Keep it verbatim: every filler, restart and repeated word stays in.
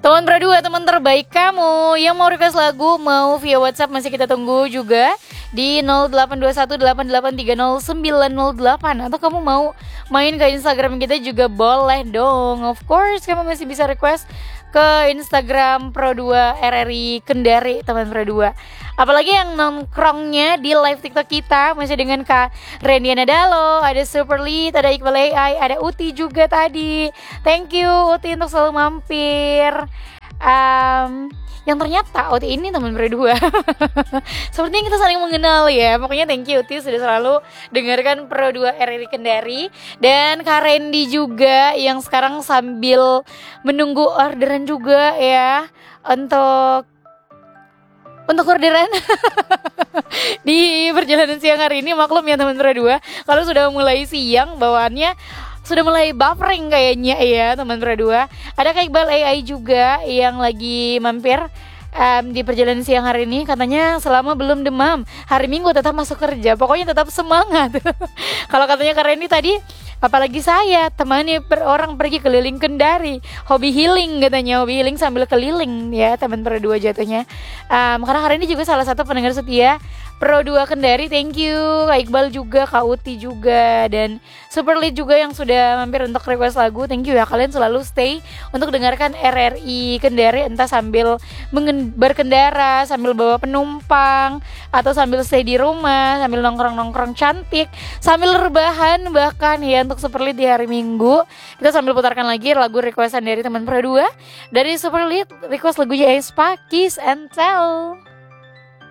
Teman Pradua, teman terbaik kamu yang mau request lagu, mau via WhatsApp masih kita tunggu juga di nol delapan dua satu delapan delapan tiga nol sembilan nol delapan. Atau kamu mau main ke Instagram kita juga boleh dong. Of course, kamu masih bisa request ke Instagram Pro dua R R I Kendari, teman Pro dua. Apalagi yang nongkrongnya di live TikTok kita masih dengan Kak Rendiana Dalo, ada Super Lead, ada Iqbal A I, ada Uti juga tadi. Thank you Uti untuk selalu mampir. Um, yang ternyata Uti ini teman Pro dua. Sepertinya kita saling mengenal ya. Pokoknya thank you Uti sudah selalu dengarkan Pro dua R R I Kendari. Dan Kak Rendi juga yang sekarang sambil menunggu orderan juga ya untuk untuk orderan di perjalanan siang hari ini. Maklum ya teman Pro dua, kalau sudah mulai siang bawaannya sudah mulai buffering kayaknya ya teman Pro dua. Ada Kak Iqbal A I juga yang lagi mampir um, di perjalanan siang hari ini. Katanya selama belum demam, hari Minggu tetap masuk kerja, pokoknya tetap semangat. Kalau katanya Kak Rendi tadi, apalagi saya temani per orang pergi keliling Kendari, hobi healing katanya, hobi healing sambil keliling ya teman Pro dua jatuhnya. Um, karena hari ini juga salah satu pendengar setia Pro dua Kendari. Thank you Kak Iqbal juga, Kak Uti juga, dan Super Lead juga yang sudah mampir untuk request lagu. Thank you ya, kalian selalu stay untuk dengarkan R R I Kendari, entah sambil mengen- berkendara, sambil bawa penumpang, atau sambil stay di rumah, sambil nongkrong-nongkrong cantik, sambil rebahan bahkan ya. Untuk Super Lead di hari Minggu kita sambil putarkan lagi lagu requestan dari teman Pro dua. Dari Super Lead request lagunya Aespa, Kiss and Tell.